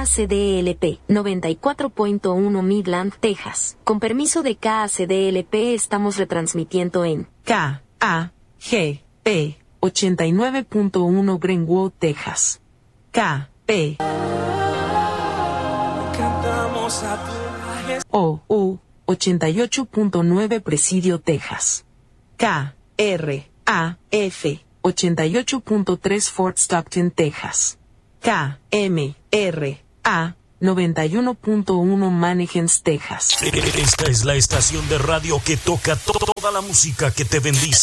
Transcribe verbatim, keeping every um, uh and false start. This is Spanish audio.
C D L P, noventa y cuatro punto uno Midland, Texas. Con permiso de K A C D L P estamos retransmitiendo en K A G P ochenta y nueve punto uno Greenwood, Texas. K P O U ochenta y ocho punto nueve Presidio, Texas. K R A F ochenta y ocho punto tres Fort Stockton, Texas. K M R A noventa y uno punto uno Mannequins, Texas. Esta es la estación de radio que toca toda la música que te bendice.